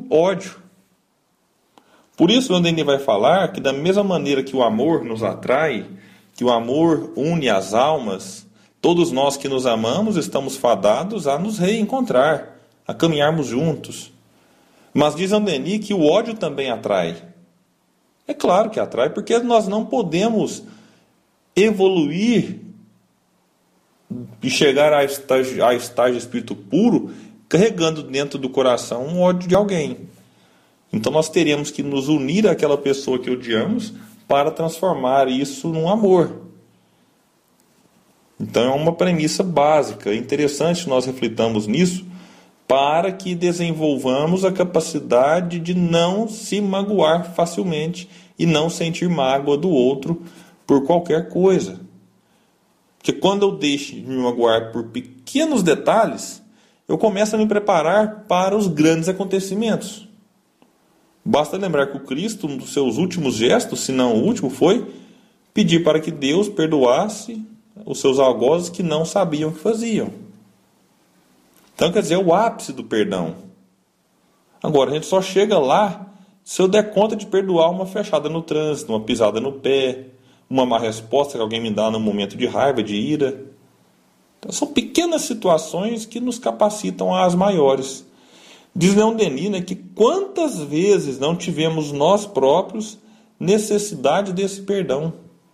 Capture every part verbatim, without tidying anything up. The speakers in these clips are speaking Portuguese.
ódio. Por isso, o Denis vai falar que da mesma maneira que o amor nos atrai, que o amor une as almas, todos nós que nos amamos estamos fadados a nos reencontrar, a caminharmos juntos. Mas diz Denis que o ódio também atrai. É claro que atrai, porque nós não podemos evoluir e chegar a estágio, a estágio de espírito puro carregando dentro do coração um ódio de alguém. Então nós teremos que nos unir àquela pessoa que odiamos para transformar isso num amor. Então é uma premissa básica. É interessante que nós reflitamos nisso para que desenvolvamos a capacidade de não se magoar facilmente e não sentir mágoa do outro por qualquer coisa. Porque quando eu deixo de me magoar por pequenos detalhes, eu começo a me preparar para os grandes acontecimentos. Basta lembrar que o Cristo, um dos seus últimos gestos, se não o último, foi pedir para que Deus perdoasse os seus algozes que não sabiam o que faziam. Então, quer dizer, é o ápice do perdão. Agora, a gente só chega lá se eu der conta de perdoar uma fechada no trânsito, uma pisada no pé, uma má resposta que alguém me dá num momento de raiva, de ira. Então, são pequenas situações que nos capacitam às maiores. Diz Leon Denis, né, que quantas vezes não tivemos nós próprios necessidade desse perdão.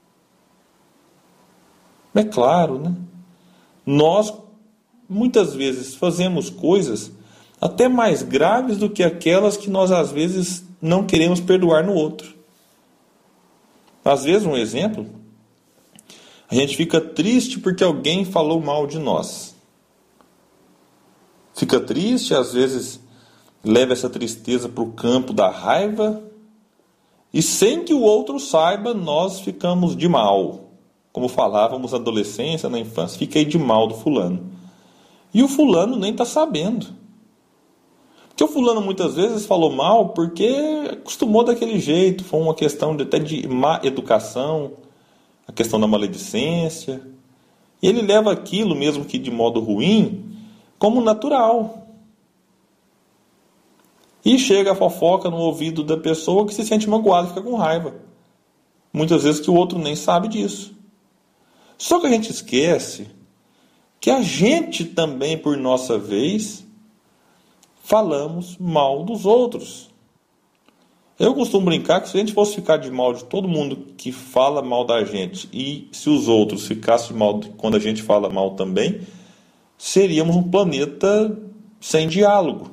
É claro, né? Nós, muitas vezes, fazemos coisas até mais graves do que aquelas que nós, às vezes, não queremos perdoar no outro. Às vezes, um exemplo, a gente fica triste porque alguém falou mal de nós. Fica triste, às vezes leva essa tristeza para o campo da raiva e sem que o outro saiba, nós ficamos de mal. Como falávamos na adolescência, na infância, fiquei de mal do fulano. E o fulano nem está sabendo. Porque o fulano muitas vezes falou mal porque acostumou daquele jeito, foi uma questão de, até de má educação, a questão da maledicência. E ele leva aquilo, mesmo que de modo ruim, como natural. E chega a fofoca no ouvido da pessoa que se sente magoada e fica com raiva. Muitas vezes que o outro nem sabe disso. Só que a gente esquece que a gente também, por nossa vez, falamos mal dos outros. Eu costumo brincar que se a gente fosse ficar de mal de todo mundo que fala mal da gente e se os outros ficassem mal quando a gente fala mal também, seríamos um planeta sem diálogo.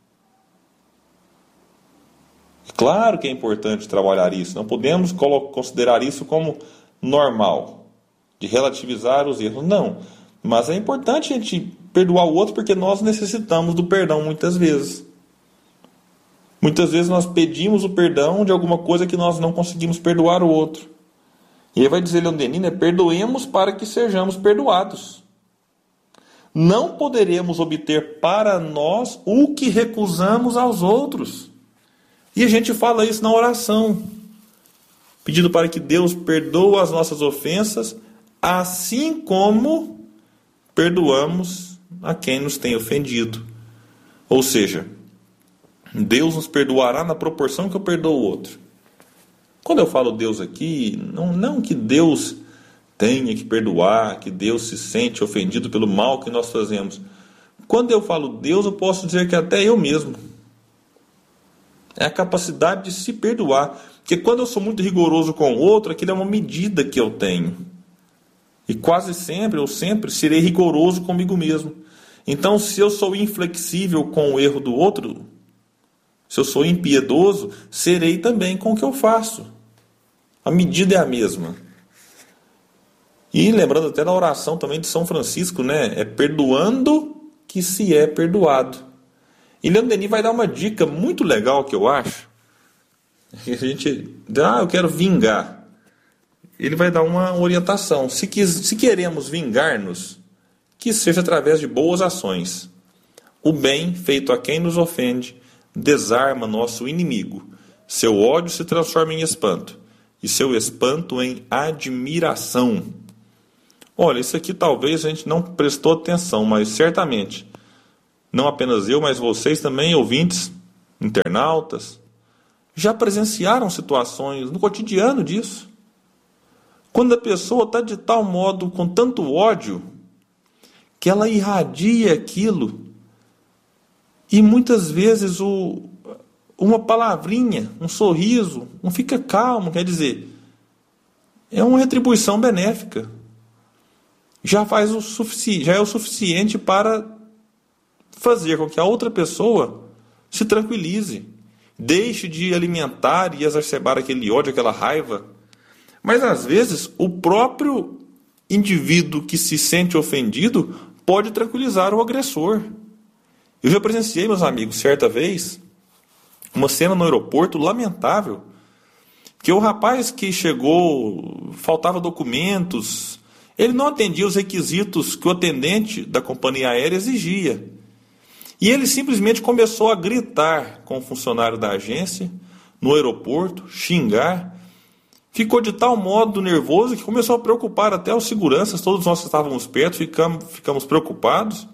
Claro que é importante trabalhar isso. Não podemos considerar isso como normal, de relativizar os erros. Não. Mas é importante a gente perdoar o outro porque nós necessitamos do perdão muitas vezes. Muitas vezes nós pedimos o perdão de alguma coisa que nós não conseguimos perdoar o outro. E aí vai dizer Leon Denis, né? Perdoemos para que sejamos perdoados. Não poderemos obter para nós o que recusamos aos outros. E a gente fala isso na oração, pedindo para que Deus perdoe as nossas ofensas, assim como perdoamos a quem nos tem ofendido. Ou seja, Deus nos perdoará na proporção que eu perdoo o outro. Quando eu falo Deus aqui, não, não que Deus tenha que perdoar, que Deus se sente ofendido pelo mal que nós fazemos. Quando eu falo Deus, eu posso dizer que até eu mesmo. É a capacidade de se perdoar. Porque quando eu sou muito rigoroso com o outro, aquilo é uma medida que eu tenho. E quase sempre, ou sempre, serei rigoroso comigo mesmo. Então, se eu sou inflexível com o erro do outro, se eu sou impiedoso, serei também com o que eu faço. A medida é a mesma. E lembrando até da oração também de São Francisco, né? É perdoando que se é perdoado. E Leon Denis vai dar uma dica muito legal que eu acho. A gente, ah, eu quero vingar. Ele vai dar uma orientação. Se, quis, se queremos vingar-nos, que seja através de boas ações. O bem feito a quem nos ofende desarma nosso inimigo. Seu ódio se transforma em espanto, e seu espanto em admiração. Olha, isso aqui talvez a gente não prestou atenção, mas certamente, não apenas eu, mas vocês também, ouvintes, internautas, já presenciaram situações no cotidiano disso. Quando a pessoa está de tal modo, com tanto ódio, que ela irradia aquilo, e muitas vezes o, uma palavrinha, um sorriso, um fica calmo, quer dizer, é uma retribuição benéfica. Já, faz o sufici- já é o suficiente para fazer com que a outra pessoa se tranquilize, deixe de alimentar e exacerbar aquele ódio, aquela raiva. Mas às vezes o próprio indivíduo que se sente ofendido pode tranquilizar o agressor. Eu já presenciei, meus amigos, certa vez, uma cena no aeroporto lamentável, que o rapaz que chegou, faltava documentos, ele não atendia os requisitos que o atendente da companhia aérea exigia. E ele simplesmente começou a gritar com o funcionário da agência, no aeroporto, xingar. Ficou de tal modo nervoso que começou a preocupar até os seguranças, todos nós que estávamos perto, ficamos, ficamos preocupados.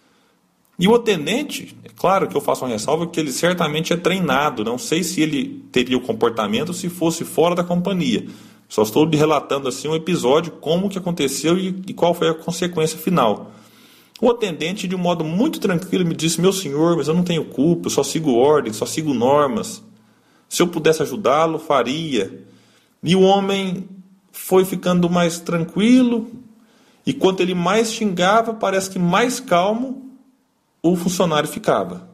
E o atendente, é claro que eu faço uma ressalva, que ele certamente é treinado, não sei se ele teria o comportamento se fosse fora da companhia. Só estou relatando assim um episódio, como que aconteceu e, e qual foi a consequência final. O atendente, de um modo muito tranquilo, me disse: meu senhor, mas eu não tenho culpa, eu só sigo ordens, só sigo normas. Se eu pudesse ajudá-lo, faria. E o homem foi ficando mais tranquilo, e quanto ele mais xingava, parece que mais calmo o funcionário ficava.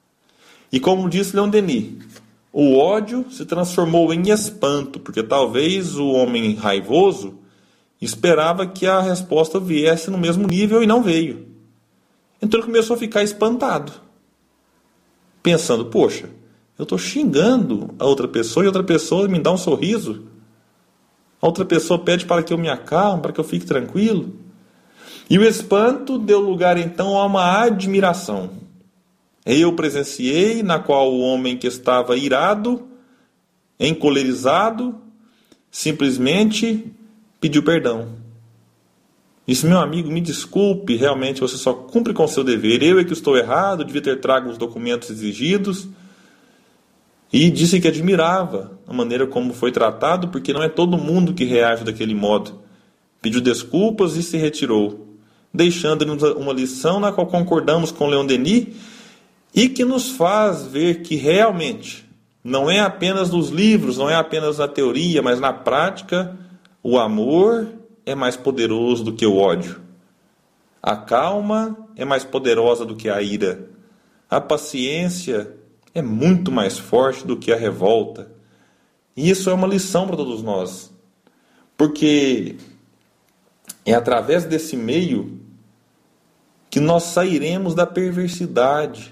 E como disse Leon Denis, o ódio se transformou em espanto, porque talvez o homem raivoso esperava que a resposta viesse no mesmo nível e não veio. Então ele começou a ficar espantado, pensando: poxa, eu estou xingando a outra pessoa e a outra pessoa me dá um sorriso. A outra pessoa pede para que eu me acalme, para que eu fique tranquilo. E o espanto deu lugar então a uma admiração. Eu presenciei, na qual o homem que estava irado, encolerizado, simplesmente pediu perdão. Disse: meu amigo, me desculpe, realmente você só cumpre com o seu dever. Eu é que estou errado, devia ter trago os documentos exigidos. E disse que admirava a maneira como foi tratado, porque não é todo mundo que reage daquele modo. Pediu desculpas e se retirou, deixando-nos uma lição na qual concordamos com Leon Denis e que nos faz ver que realmente não é apenas nos livros, não é apenas na teoria, mas na prática, o amor é mais poderoso do que o ódio. A calma é mais poderosa do que a ira. A paciência é muito mais forte do que a revolta. E isso é uma lição para todos nós. Porque é através desse meio que nós sairemos da perversidade,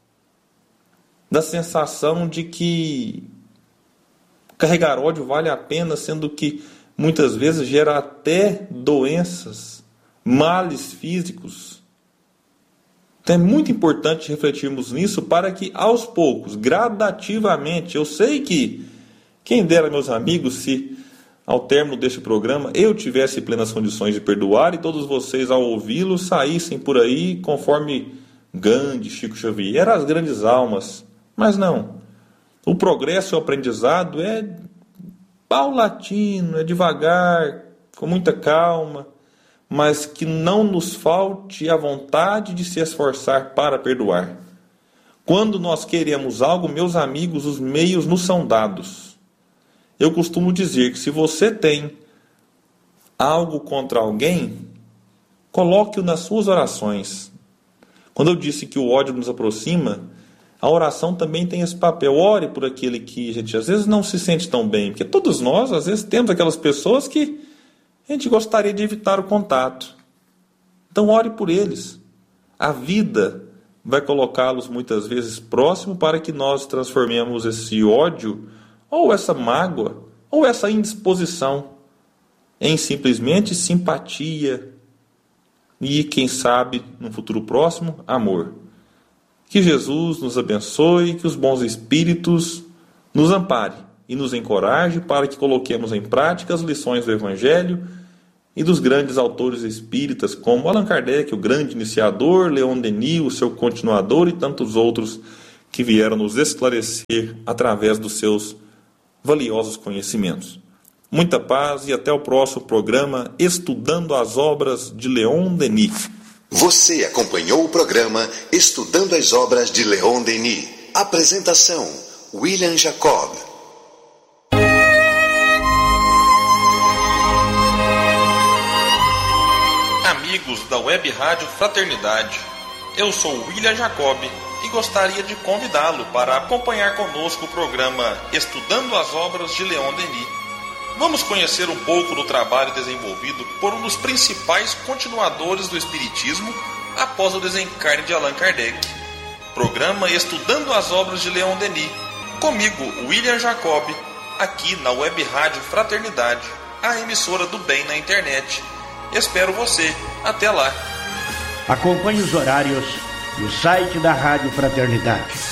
da sensação de que carregar ódio vale a pena, sendo que muitas vezes gera até doenças, males físicos. Então é muito importante refletirmos nisso para que aos poucos, gradativamente, eu sei que quem dera, meus amigos, se ao término deste programa eu tivesse plenas condições de perdoar e todos vocês ao ouvi-lo saíssem por aí conforme Gandhi, Chico Xavier, as grandes almas. Mas não. O progresso e o aprendizado é paulatino, é devagar, com muita calma, mas que não nos falte a vontade de se esforçar para perdoar. Quando nós queremos algo, meus amigos, os meios nos são dados. Eu costumo dizer que se você tem algo contra alguém, coloque-o nas suas orações. Quando eu disse que o ódio nos aproxima, a oração também tem esse papel. Ore por aquele que a gente às vezes não se sente tão bem, porque todos nós às vezes temos aquelas pessoas que a gente gostaria de evitar o contato. Então ore por eles. A vida vai colocá-los muitas vezes próximo para que nós transformemos esse ódio, ou essa mágoa, ou essa indisposição, em simplesmente simpatia e, quem sabe, no futuro próximo, amor. Que Jesus nos abençoe, que os bons espíritos nos amparem e nos encoraje para que coloquemos em prática as lições do Evangelho e dos grandes autores espíritas como Allan Kardec, o grande iniciador, Leon Denis, o seu continuador e tantos outros que vieram nos esclarecer através dos seus valiosos conhecimentos. Muita paz e até o próximo programa Estudando as Obras de Leon Denis. Você acompanhou o programa Estudando as Obras de Leon Denis. Apresentação: William Jacob. Amigos da Web Rádio Fraternidade, eu sou William Jacob e gostaria de convidá-lo para acompanhar conosco o programa Estudando as Obras de Leon Denis. Vamos conhecer um pouco do trabalho desenvolvido por um dos principais continuadores do Espiritismo após o desencarne de Allan Kardec. Programa Estudando as Obras de Leon Denis. Comigo, William Jacob, aqui na Web Rádio Fraternidade, a emissora do bem na internet. Espero você. Até lá. Acompanhe os horários no site da Rádio Fraternidade.